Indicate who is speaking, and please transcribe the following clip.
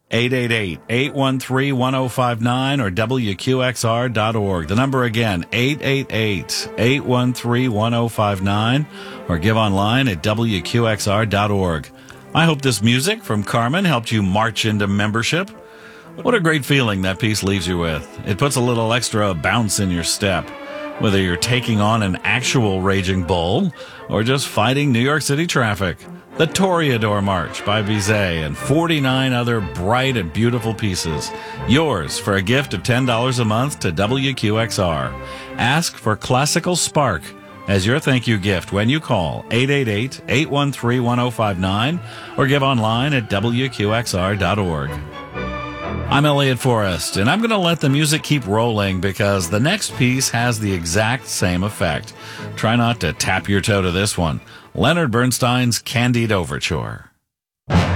Speaker 1: 888-813-1059 or WQXR.org. The number again, 888-813-1059 or give online at WQXR.org. I hope this music from Carmen helped you march into membership. What a great feeling that piece leaves you with. It puts a little extra bounce in your step, whether you're taking on an actual raging bull or just fighting New York City traffic. The Toreador March by Bizet and 49 other bright and beautiful pieces. Yours for a gift of $10 a month to WQXR. Ask for Classical Spark as your thank you gift when you call 888-813-1059 or give online at WQXR.org. I'm Elliot Forrest, and I'm going to let the music keep rolling because the next piece has the exact same effect. Try not to tap your toe to this one. Leonard Bernstein's Candide Overture.